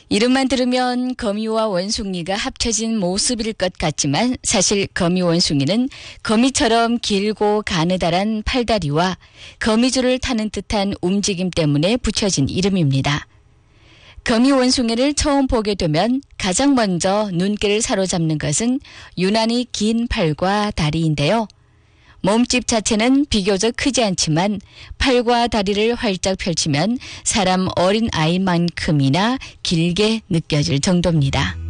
이름만 들으면 거미와 원숭이가 합쳐진 모습일 것 같지만 사실 거미 원숭이는 거미처럼 길고 가느다란 팔다리와 거미줄을 타는 듯한 움직임 때문에 붙여진 이름입니다. 거미 원숭이를 처음 보게 되면 가장 먼저 눈길을 사로잡는 것은 유난히 긴 팔과 다리인데요. 몸집 자체는 비교적 크지 않지만 팔과 다리를 활짝 펼치면 사람 어린 아이만큼이나 길게 느껴질 정도입니다.